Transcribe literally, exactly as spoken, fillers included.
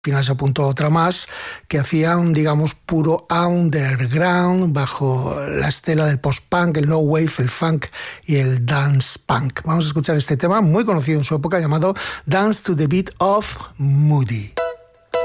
final se apuntó otra más que hacía un, digamos, puro underground bajo la estela del post-punk, el no-wave, el funk y el dance punk. Vamos a escuchar este tema muy conocido en su época llamado Dance to the Beat of Moody.